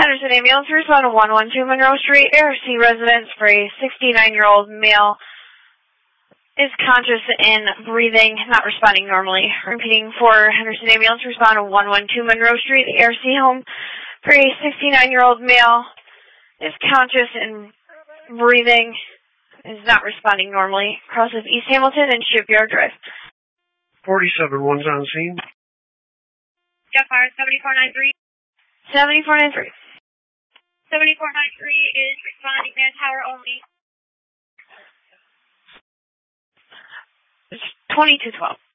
Henderson Ambulance, respond to 112 Monroe Street, ARC residence for a 69-year-old male is conscious and breathing, not responding normally. Repeating for Henderson Ambulance, respond to 112 Monroe Street, ARC home for a 69-year-old male is conscious and breathing, is not responding normally. Cross of East Hamilton and Shipyard Drive. 47-1's on scene. Jet fire 7493. 7493. 7493 is responding manpower only. It's 2212.